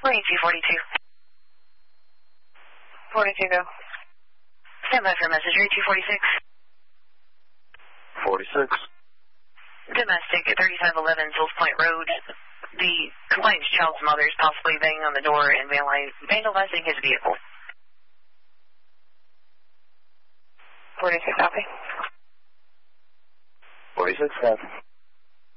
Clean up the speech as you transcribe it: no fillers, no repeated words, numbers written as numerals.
4242. 42, go. Stand by for a message. 46. 4246. Domestic at 3511 South Point Road. The complainant's child's mother is possibly banging on the door and vandalizing his vehicle. 46, copy. 46, copy.